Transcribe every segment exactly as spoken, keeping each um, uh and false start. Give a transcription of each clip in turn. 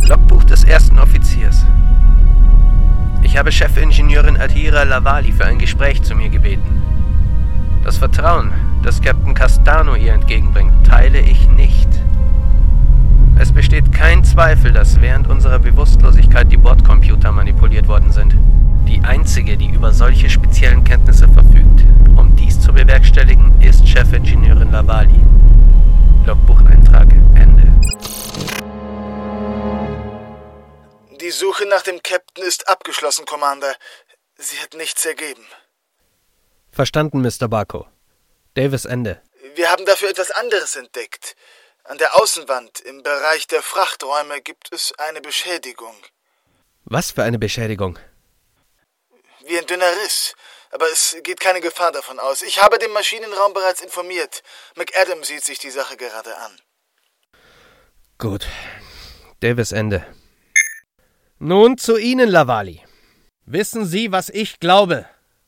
Logbuch des ersten Offiziers. Ich habe Chefingenieurin Adhira Lavali für ein Gespräch zu mir gebeten. Das Vertrauen, das Captain Castano ihr entgegenbringt, teile ich nicht. Es besteht kein Zweifel, dass während unserer Bewusstlosigkeit die Bordcomputer manipuliert worden sind. Die einzige, die über solche speziellen Kenntnisse verfügt, um dies zu bewerkstelligen, ist Chefingenieurin Lavali. Logbucheintrag Ende. Die Suche nach dem Captain ist abgeschlossen, Commander. Sie hat nichts ergeben. Verstanden, Mister Barco. Davis Ende. Wir haben dafür etwas anderes entdeckt. An der Außenwand, im Bereich der Frachträume, gibt es eine Beschädigung. Was für eine Beschädigung? Wie ein dünner Riss. Aber es geht keine Gefahr davon aus. Ich habe den Maschinenraum bereits informiert. McAdam sieht sich die Sache gerade an. Gut. Davis Ende. Nun zu Ihnen, Lavali. Wissen Sie, was ich glaube?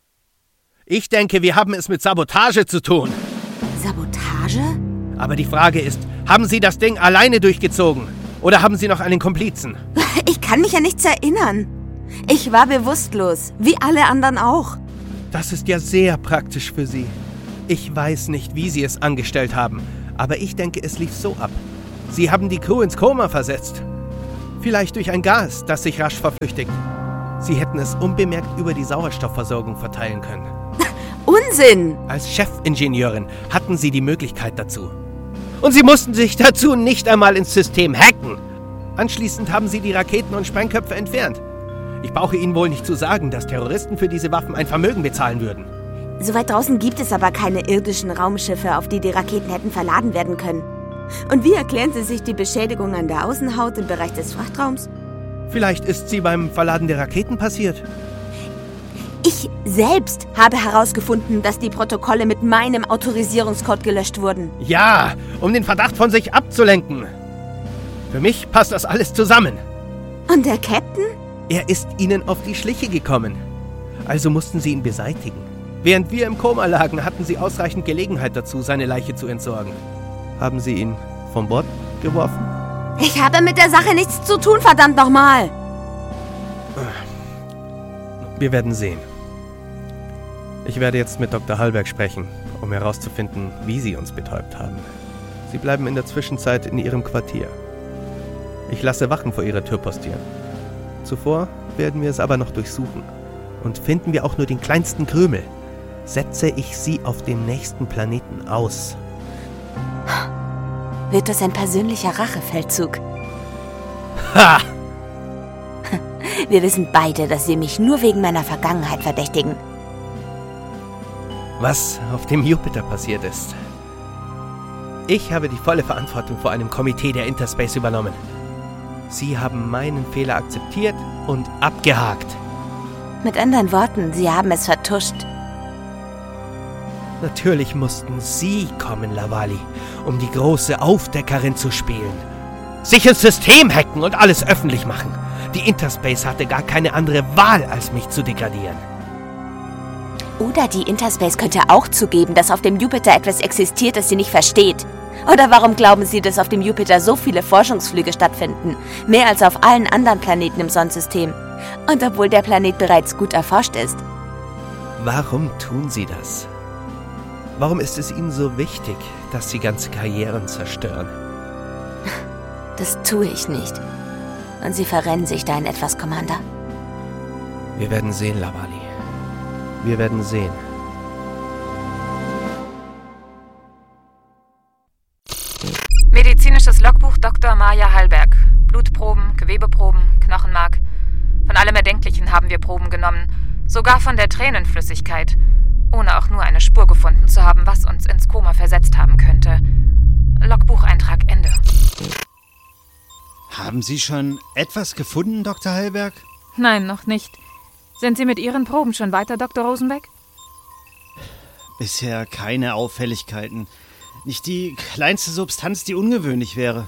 Ich denke, wir haben es mit Sabotage zu tun. Sabotage? Aber die Frage ist, haben Sie das Ding alleine durchgezogen? Oder haben Sie noch einen Komplizen? Ich kann mich an nichts erinnern. Ich war bewusstlos, wie alle anderen auch. Das ist ja sehr praktisch für Sie. Ich weiß nicht, wie Sie es angestellt haben, aber ich denke, es lief so ab. Sie haben die Crew ins Koma versetzt. Vielleicht durch ein Gas, das sich rasch verflüchtigt. Sie hätten es unbemerkt über die Sauerstoffversorgung verteilen können. Unsinn! Als Chefingenieurin hatten Sie die Möglichkeit dazu. Und Sie mussten sich dazu nicht einmal ins System hacken. Anschließend haben Sie die Raketen und Sprengköpfe entfernt. Ich brauche Ihnen wohl nicht zu sagen, dass Terroristen für diese Waffen ein Vermögen bezahlen würden. So weit draußen gibt es aber keine irdischen Raumschiffe, auf die die Raketen hätten verladen werden können. Und wie erklären Sie sich die Beschädigung an der Außenhaut im Bereich des Frachtraums? Vielleicht ist sie beim Verladen der Raketen passiert. Ich selbst habe herausgefunden, dass die Protokolle mit meinem Autorisierungscode gelöscht wurden. Ja, um den Verdacht von sich abzulenken. Für mich passt das alles zusammen. Und der Captain? Er ist Ihnen auf die Schliche gekommen. Also mussten Sie ihn beseitigen. Während wir im Koma lagen, hatten Sie ausreichend Gelegenheit dazu, seine Leiche zu entsorgen. Haben Sie ihn von Bord geworfen? Ich habe mit der Sache nichts zu tun, verdammt nochmal! Wir werden sehen. Ich werde jetzt mit Doktor Hallberg sprechen, um herauszufinden, wie Sie uns betäubt haben. Sie bleiben in der Zwischenzeit in Ihrem Quartier. Ich lasse Wachen vor Ihrer Tür postieren. Zuvor werden wir es aber noch durchsuchen. Und finden wir auch nur den kleinsten Krümel, setze ich Sie auf dem nächsten Planeten aus. Wird das ein persönlicher Rachefeldzug? Ha! Wir wissen beide, dass Sie mich nur wegen meiner Vergangenheit verdächtigen. Was auf dem Jupiter passiert ist. Ich habe die volle Verantwortung vor einem Komitee der Interspace übernommen. Sie haben meinen Fehler akzeptiert und abgehakt. Mit anderen Worten, Sie haben es vertuscht. Natürlich mussten Sie kommen, Lavali, um die große Aufdeckerin zu spielen. Sich ins System hacken und alles öffentlich machen. Die Interspace hatte gar keine andere Wahl, als mich zu degradieren. Oder die Interspace könnte auch zugeben, dass auf dem Jupiter etwas existiert, das sie nicht versteht. Oder warum glauben Sie, dass auf dem Jupiter so viele Forschungsflüge stattfinden? Mehr als auf allen anderen Planeten im Sonnensystem. Und obwohl der Planet bereits gut erforscht ist. Warum tun Sie das? Warum ist es Ihnen so wichtig, dass Sie ganze Karrieren zerstören? Das tue ich nicht. Und Sie verrennen sich da in etwas, Commander. Wir werden sehen, Lavali. Wir werden sehen. Medizinisches Logbuch Doktor Maja Hallberg. Blutproben, Gewebeproben, Knochenmark. Von allem Erdenklichen haben wir Proben genommen. Sogar von der Tränenflüssigkeit. Ohne auch nur eine Spur gefunden zu haben, was uns ins Koma versetzt haben könnte. Logbucheintrag Ende. Haben Sie schon etwas gefunden, Doktor Hallberg? Nein, noch nicht. Sind Sie mit Ihren Proben schon weiter, Doktor Rosenbeck? Bisher keine Auffälligkeiten. Nicht die kleinste Substanz, die ungewöhnlich wäre.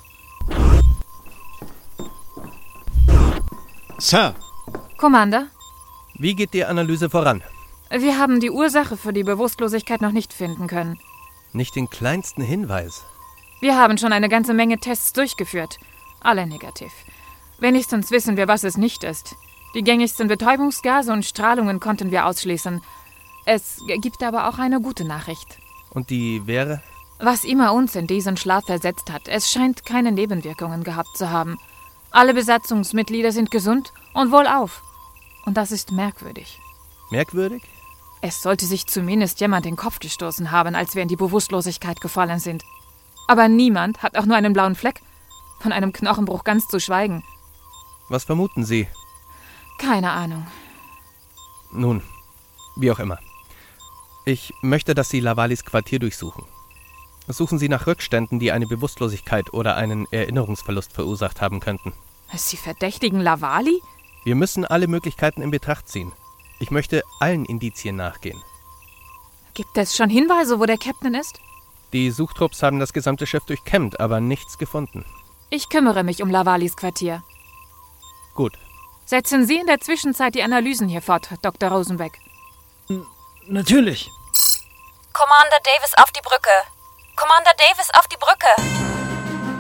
Sir! Commander? Wie geht die Analyse voran? Wir haben die Ursache für die Bewusstlosigkeit noch nicht finden können. Nicht den kleinsten Hinweis. Wir haben schon eine ganze Menge Tests durchgeführt. Alle negativ. Wenigstens wissen wir, was es nicht ist. Die gängigsten Betäubungsgase und Strahlungen konnten wir ausschließen. Es gibt aber auch eine gute Nachricht. Und die wäre? Was immer uns in diesen Schlaf versetzt hat, es scheint keine Nebenwirkungen gehabt zu haben. Alle Besatzungsmitglieder sind gesund und wohlauf. Und das ist merkwürdig. Merkwürdig? Es sollte sich zumindest jemand den Kopf gestoßen haben, als wir in die Bewusstlosigkeit gefallen sind. Aber niemand hat auch nur einen blauen Fleck, von einem Knochenbruch ganz zu schweigen. Was vermuten Sie? Keine Ahnung. Nun, wie auch immer. Ich möchte, dass Sie Lavalis Quartier durchsuchen. Suchen Sie nach Rückständen, die eine Bewusstlosigkeit oder einen Erinnerungsverlust verursacht haben könnten. Sie verdächtigen Lavali? Wir müssen alle Möglichkeiten in Betracht ziehen. Ich möchte allen Indizien nachgehen. Gibt es schon Hinweise, wo der Captain ist? Die Suchtrupps haben das gesamte Schiff durchkämmt, aber nichts gefunden. Ich kümmere mich um Lavalis Quartier. Gut. Setzen Sie in der Zwischenzeit die Analysen hier fort, Doktor Rosenbeck. N- natürlich. Commander Davis auf die Brücke. Commander Davis auf die Brücke.